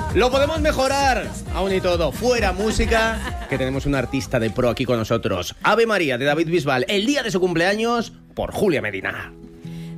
Lo podemos mejorar, aún y todo. Fuera música, que tenemos un artista de pro aquí con nosotros. Ave María, de David Bisbal, el día de su cumpleaños, por Julia Medina.